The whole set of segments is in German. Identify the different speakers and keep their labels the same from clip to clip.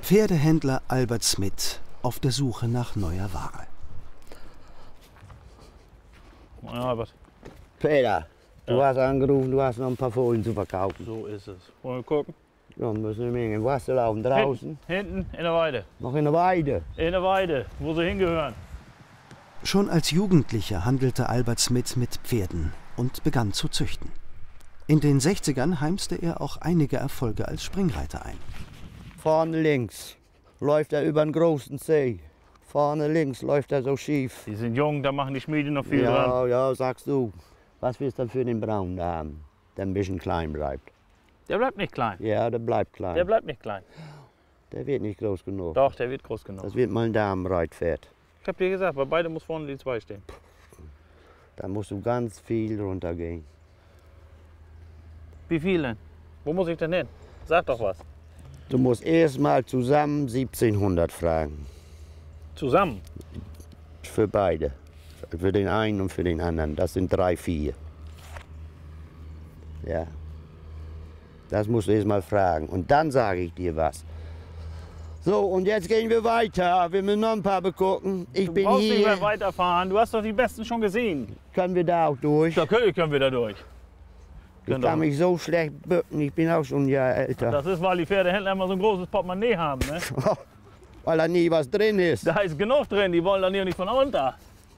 Speaker 1: Pferdehändler Albert Smith auf der Suche nach neuer Ware.
Speaker 2: Moin Albert.
Speaker 3: Peter, du
Speaker 2: Ja.
Speaker 3: hast angerufen, du hast noch ein paar Fohlen zu verkaufen.
Speaker 2: So ist es. Wollen wir gucken?
Speaker 3: Ja, müssen wir Menge Wasser laufen draußen.
Speaker 2: Hinten in der Weide.
Speaker 3: Noch in der Weide.
Speaker 2: In der Weide, wo sie hingehören.
Speaker 1: Schon als Jugendlicher handelte Albert Smith mit Pferden und begann zu züchten. In den 60ern heimste er auch einige Erfolge als Springreiter ein.
Speaker 3: Vorne links läuft er über den großen See. Vorne links läuft er so schief.
Speaker 2: Die sind jung, da machen die Schmiede noch viel dran.
Speaker 3: Ja, ja, sagst du. Was willst du dann für den Braun da haben, der ein bisschen klein bleibt?
Speaker 2: Der bleibt nicht klein.
Speaker 3: Ja, der bleibt klein.
Speaker 2: Der bleibt nicht klein.
Speaker 3: Der wird nicht groß genug.
Speaker 2: Doch, der wird groß genug.
Speaker 3: Das wird mal ein Damenreitpferd.
Speaker 2: Ich hab dir gesagt, bei beide muss vorne die 2 stehen.
Speaker 3: Da musst du ganz viel runtergehen.
Speaker 2: Wie viel denn? Wo muss ich denn hin? Sag doch was.
Speaker 3: Du musst erst mal zusammen 1700 fragen.
Speaker 2: Zusammen?
Speaker 3: Für beide. Für den einen und für den anderen. Das sind 3, 4. Ja. Das musst du erst mal fragen. Und dann sage ich dir was. So, und jetzt gehen wir weiter. Wir müssen noch ein paar begucken. Ich
Speaker 2: Du
Speaker 3: bin
Speaker 2: brauchst nicht mehr
Speaker 3: hier.
Speaker 2: weiterfahren. Du hast doch die Besten schon gesehen.
Speaker 3: Können wir da auch durch?
Speaker 2: Natürlich können wir da durch.
Speaker 3: Ich kann mich so schlecht bücken. Ich bin auch schon ein Jahr älter.
Speaker 2: Das ist, weil die Pferdehändler immer so ein großes Portemonnaie haben. Ne?
Speaker 3: Weil da nie was drin ist.
Speaker 2: Da ist genug drin, die wollen dann hier nicht von unter.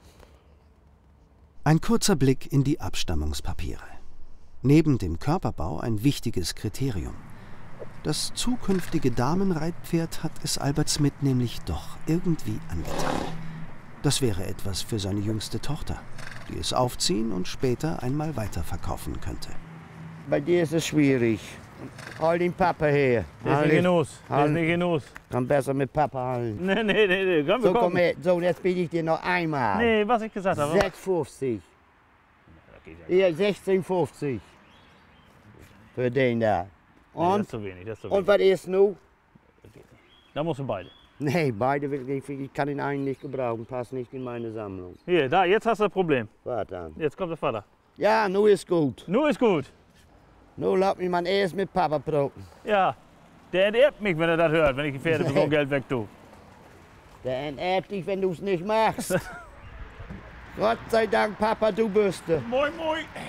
Speaker 1: Ein kurzer Blick in die Abstammungspapiere. Neben dem Körperbau ein wichtiges Kriterium. Das zukünftige Damenreitpferd hat es Albert Smith nämlich doch irgendwie angetan. Das wäre etwas für seine jüngste Tochter, die es aufziehen und später einmal weiterverkaufen könnte.
Speaker 3: Bei dir ist es schwierig. Hol den Papa her.
Speaker 2: Der ist nicht Genuss. Der ist nicht Genuss.
Speaker 3: Kann besser mit Papa halten.
Speaker 2: Nee. Komm, wir
Speaker 3: So, komm
Speaker 2: gucken.
Speaker 3: her. So, jetzt biete ich dir noch einmal.
Speaker 2: Nee, was ich gesagt habe.
Speaker 3: 6,50. Hier, 16,50. Für den da.
Speaker 2: Nee, das
Speaker 3: Und?
Speaker 2: ist zu wenig, das ist zu
Speaker 3: Und
Speaker 2: wenig.
Speaker 3: was ist nun?
Speaker 2: Da musst du beide.
Speaker 3: Nee, beide will ich kann den einen nicht gebrauchen. Passt nicht in meine Sammlung.
Speaker 2: Hier, da, jetzt hast du ein Problem.
Speaker 3: Warte an.
Speaker 2: Jetzt kommt der Vater.
Speaker 3: Ja, nu ist gut.
Speaker 2: Nur ist gut.
Speaker 3: Nu lass mich mal erst mit Papa proben.
Speaker 2: Ja, der enterbt mich, wenn er das hört, wenn ich die Pferde für so ein Geld weg tue.
Speaker 3: Der enterbt dich, wenn du es nicht machst. Gott sei Dank, Papa, du bist es.
Speaker 2: Moin, moin.